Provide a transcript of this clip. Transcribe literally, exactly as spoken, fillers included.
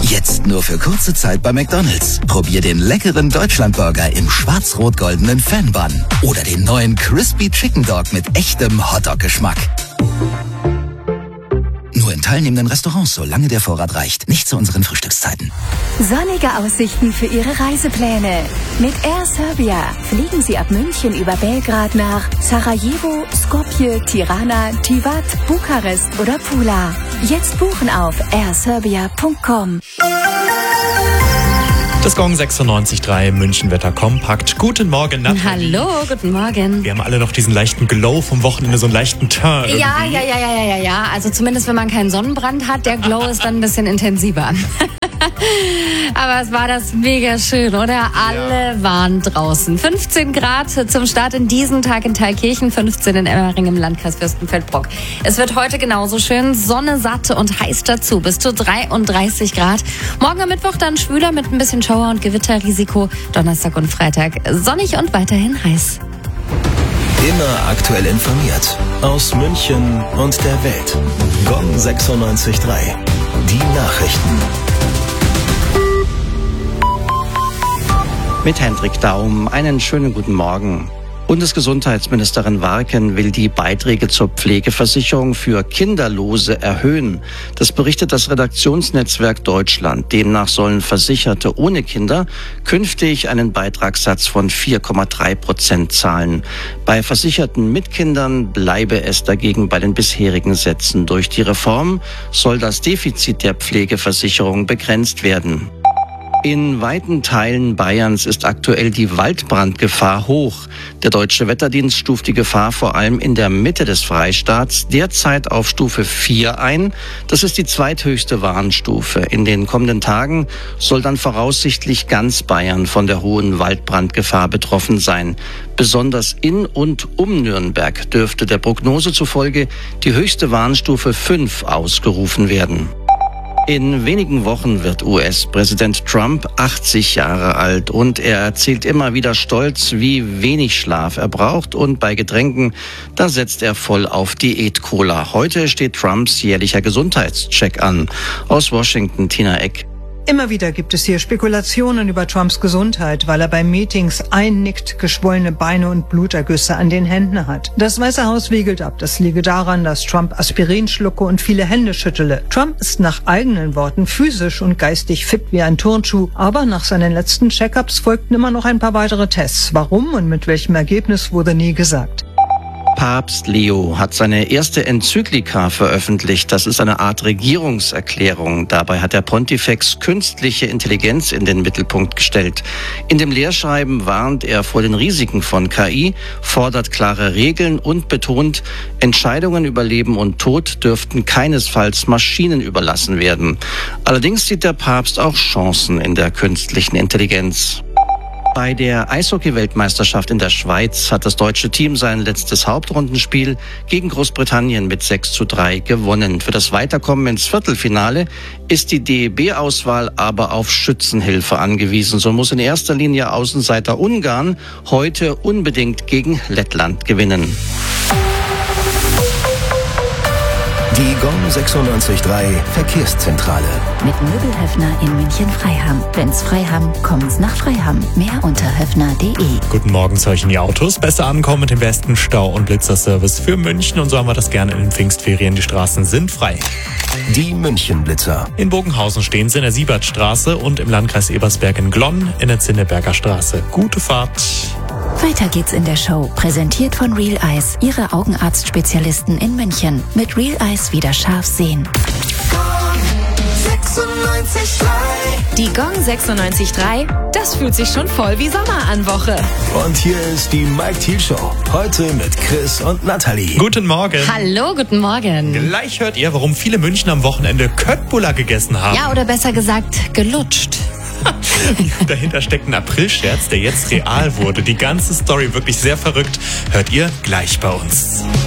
Jetzt nur für kurze Zeit bei McDonald's. Probier den leckeren Deutschlandburger im schwarz-rot-goldenen Fan-Bun. Oder den neuen Crispy Chicken Dog mit echtem Hotdog-Geschmack. Nur in teilnehmenden Restaurants, solange der Vorrat reicht. Nicht zu unseren Frühstückszeiten. Sonnige Aussichten für Ihre Reisepläne. Mit Air Serbia fliegen Sie ab München über Belgrad nach Sarajevo, Skopje, Tirana, Tivat, Bukarest oder Pula. Jetzt buchen auf air serbia punkt com. Das Gong sechsundneunzig Komma drei Münchenwetter kompakt. Guten Morgen, Nathalie. Hallo, guten Morgen. Wir haben alle noch diesen leichten Glow vom Wochenende, so einen leichten Turn. Irgendwie. Ja, ja, ja, ja, ja, ja. Also zumindest, wenn man keinen Sonnenbrand hat, der Glow ist dann ein bisschen intensiver. Aber es war das mega schön, oder? Alle ja. waren draußen. fünfzehn Grad zum Start in diesen Tag in Thalkirchen, fünfzehn in Emmering im Landkreis Fürstenfeldbruck. Es wird heute genauso schön. Sonne, satt und heiß dazu. Bis zu dreiunddreißig Grad. Morgen am Mittwoch dann schwüler mit ein bisschen Schauer- und Gewitterrisiko. Donnerstag und Freitag sonnig und weiterhin heiß. Immer aktuell informiert. Aus München und der Welt. Gong sechsundneunzig Komma drei. Die Nachrichten. Mit Hendrik Daum, einen schönen guten Morgen. Bundesgesundheitsministerin Warken will die Beiträge zur Pflegeversicherung für Kinderlose erhöhen. Das berichtet das Redaktionsnetzwerk Deutschland. Demnach sollen Versicherte ohne Kinder künftig einen Beitragssatz von vier Komma drei Prozent zahlen. Bei Versicherten mit Kindern bleibe es dagegen bei den bisherigen Sätzen. Durch die Reform soll das Defizit der Pflegeversicherung begrenzt werden. In weiten Teilen Bayerns ist aktuell die Waldbrandgefahr hoch. Der Deutsche Wetterdienst stuft die Gefahr vor allem in der Mitte des Freistaats derzeit auf Stufe vier ein. Das ist die zweithöchste Warnstufe. In den kommenden Tagen soll dann voraussichtlich ganz Bayern von der hohen Waldbrandgefahr betroffen sein. Besonders in und um Nürnberg dürfte der Prognose zufolge die höchste Warnstufe fünf ausgerufen werden. In wenigen Wochen wird U S-Präsident Trump achtzig Jahre alt und er erzählt immer wieder stolz, wie wenig Schlaf er braucht, und bei Getränken, da setzt er voll auf Diät-Cola. Heute steht Trumps jährlicher Gesundheitscheck an. Aus Washington, Tina Eck. Immer wieder gibt es hier Spekulationen über Trumps Gesundheit, weil er bei Meetings einnickt, geschwollene Beine und Blutergüsse an den Händen hat. Das Weiße Haus wiegelt ab, das liege daran, dass Trump Aspirin schlucke und viele Hände schüttele. Trump ist nach eigenen Worten physisch und geistig fit wie ein Turnschuh, aber nach seinen letzten Check-ups folgten immer noch ein paar weitere Tests. Warum und mit welchem Ergebnis wurde nie gesagt. Papst Leo hat seine erste Enzyklika veröffentlicht. Das ist eine Art Regierungserklärung. Dabei hat der Pontifex künstliche Intelligenz in den Mittelpunkt gestellt. In dem Lehrschreiben warnt er vor den Risiken von K I, fordert klare Regeln und betont, Entscheidungen über Leben und Tod dürften keinesfalls Maschinen überlassen werden. Allerdings sieht der Papst auch Chancen in der künstlichen Intelligenz. Bei der Eishockey-Weltmeisterschaft in der Schweiz hat das deutsche Team sein letztes Hauptrundenspiel gegen Großbritannien mit sechs zu drei gewonnen. Für das Weiterkommen ins Viertelfinale ist die D E B-Auswahl aber auf Schützenhilfe angewiesen. So muss in erster Linie Außenseiter Ungarn heute unbedingt gegen Lettland gewinnen. Die Gong sechsundneunzig Komma drei Verkehrszentrale. Mit Möbelhöfner in München-Freiham. Wenn's Freiham, kommen's nach Freiham. Mehr unter höfner punkt de. Guten Morgen zu euch in die Autos. Besser ankommen mit dem besten Stau- und Blitzerservice für München. Und so haben wir das gerne in den Pfingstferien. Die Straßen sind frei. Die Münchenblitzer. In Bogenhausen stehen sie in der Siebertstraße und im Landkreis Ebersberg in Glonn in der Zinneberger Straße. Gute Fahrt. Weiter geht's in der Show. Präsentiert von Real Eyes, Ihre Augenarztspezialisten in München. Mit Real Eyes wieder scharf sehen. Die Gong sechsundneunzig Komma drei, das fühlt sich schon voll wie Sommer an Woche. Und hier ist die Mike Thiel Show. Heute mit Chris und Nathalie. Guten Morgen. Hallo, guten Morgen. Gleich hört ihr, warum viele München am Wochenende Köttbullar gegessen haben. Ja, oder besser gesagt, gelutscht. Dahinter steckt ein Aprilscherz, der jetzt real wurde. Die ganze Story wirklich sehr verrückt. Hört ihr gleich bei uns.